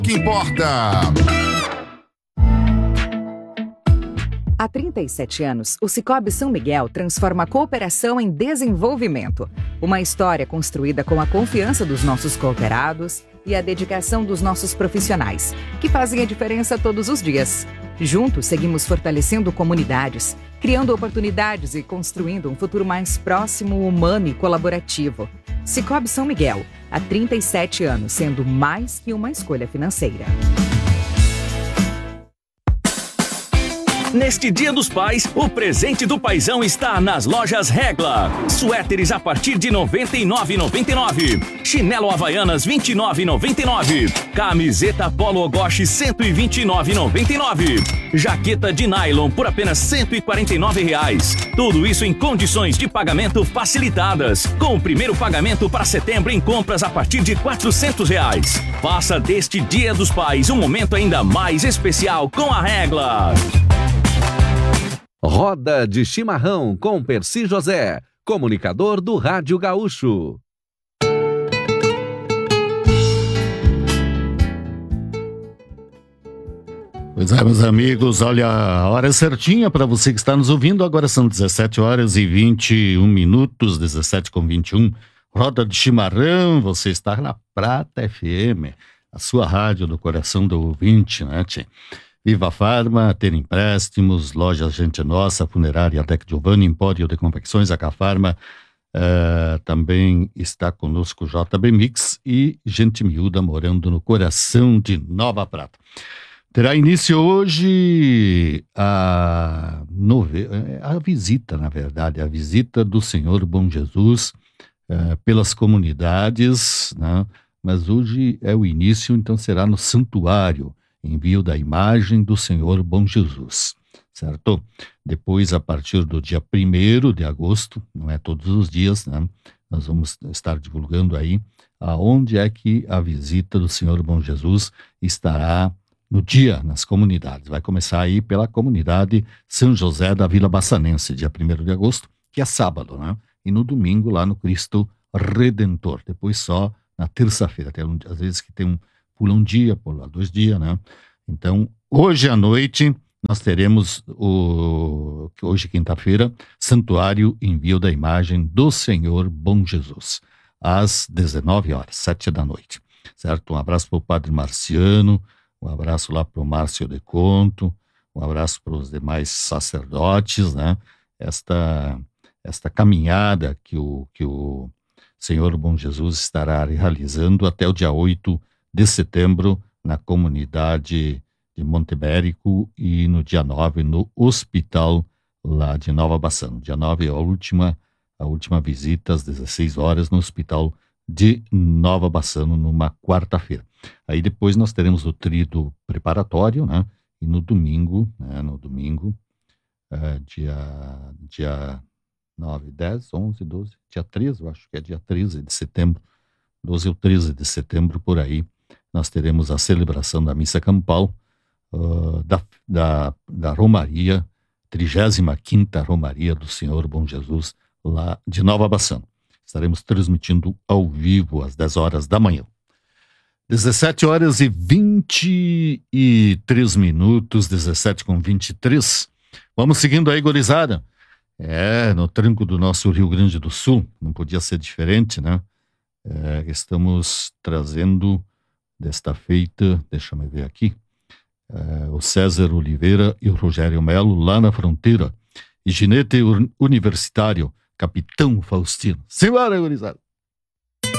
Que importa? Há 37 anos, o Sicoob São Miguel transforma a cooperação em desenvolvimento. Uma história construída com a confiança dos nossos cooperados e a dedicação dos nossos profissionais, que fazem a diferença todos os dias. Juntos, seguimos fortalecendo comunidades, criando oportunidades e construindo um futuro mais próximo, humano e colaborativo. Sicoob São Miguel, há 37 anos, sendo mais que uma escolha financeira. Neste Dia dos Pais, o presente do paizão está nas lojas Regla. Suéteres a partir de R$ 99,99. Chinelo Havaianas R$ 29,99. Camiseta Polo Ogoshi R$ 129,99. Jaqueta de nylon por apenas R$ 149,00. Tudo isso em condições de pagamento facilitadas. Com o primeiro pagamento para setembro em compras a partir de R$ 400,00. Faça deste Dia dos Pais um momento ainda mais especial com a Regla. Roda de Chimarrão com Percy José, comunicador do Rádio Gaúcho. Pois é, meus amigos, olha, a hora é certinha para você que está nos ouvindo. Agora são 17h21, 17h21. Roda de Chimarrão, você está na Prata FM, a sua rádio do coração do ouvinte, né, tchê? Viva Farma, Ter Empréstimos, Loja Gente Nossa, Funerária Tec Giovanni, Empório de Confecções, AK Farma, também está conosco JB Mix e Gente Miúda morando no coração de Nova Prata. Terá início hoje a visita, na verdade, a visita do Senhor Bom Jesus pelas comunidades, né? Mas hoje é o início, então será no santuário, envio da imagem do Senhor Bom Jesus, certo? Depois, a partir do dia 1º de agosto, não é todos os dias, né? Nós vamos estar divulgando aí aonde é que a visita do Senhor Bom Jesus estará no dia, nas comunidades. Vai começar aí pela comunidade São José da Vila Bassanense, dia 1º de agosto, que é sábado, né? E no domingo lá no Cristo Redentor. Depois só na terça-feira. Tem às vezes que tem pula um dia, pula 2 dias, né? Então, hoje à noite, nós teremos, hoje quinta-feira, Santuário Envio da Imagem do Senhor Bom Jesus, às 19h, 7 da noite, certo? Um abraço para o Padre Marciano, um abraço lá para o Márcio de Conto, um abraço para os demais sacerdotes, né? Esta caminhada que o Senhor Bom Jesus estará realizando até o dia 8 de setembro, na comunidade de Montemérico, e no dia 9 no hospital lá de Nova Bassano. Dia 9 é a última visita às 16 horas no hospital de Nova Bassano, numa quarta-feira. Aí depois nós teremos o tríduo preparatório, né? E no domingo, dia 9, 10, 11, 12, dia 13, eu acho que é dia 13 de setembro, 12 ou 13 de setembro, por aí, nós teremos a celebração da missa campal da Romaria, 35ª Romaria do Senhor Bom Jesus, lá de Nova Bassano. Estaremos transmitindo ao vivo às 10 horas da manhã. 17h23, 17h23. Vamos seguindo aí, gurizada. No tranco do nosso Rio Grande do Sul, não podia ser diferente, né? Estamos trazendo desta feita, deixa eu ver aqui, o César Oliveira e o Rogério Melo, lá na fronteira, e ginete universitário, Capitão Faustino. Simbora, gurizada!